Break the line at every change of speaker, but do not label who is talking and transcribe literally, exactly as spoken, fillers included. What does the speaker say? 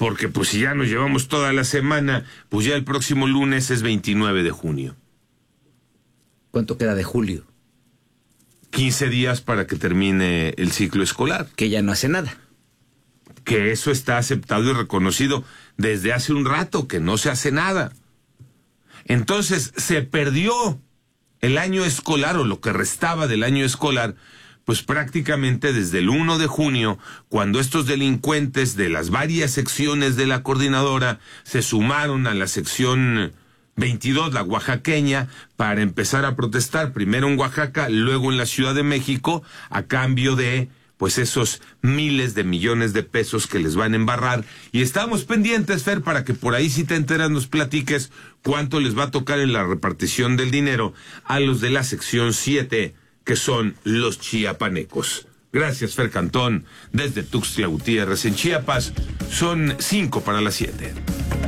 porque pues si ya nos llevamos toda la semana, pues ya el próximo lunes es veintinueve de junio.
¿Cuánto queda de julio?
quince días para que termine el ciclo escolar.
Que ya no hace nada.
Que eso está aceptado y reconocido desde hace un rato, que no se hace nada. Entonces, se perdió el año escolar, o lo que restaba del año escolar, pues prácticamente desde el primero de junio, cuando estos delincuentes de las varias secciones de la coordinadora se sumaron a la sección veintidós, la oaxaqueña, para empezar a protestar, primero en Oaxaca, luego en la Ciudad de México, a cambio de pues esos miles de millones de pesos que les van a embarrar. Y estamos pendientes, Fer, para que por ahí, si te enteras, nos platiques cuánto les va a tocar en la repartición del dinero a los de la sección siete, que son los chiapanecos. Gracias, Fer Cantón, desde Tuxtla Gutiérrez, en Chiapas. Son cinco para las siete.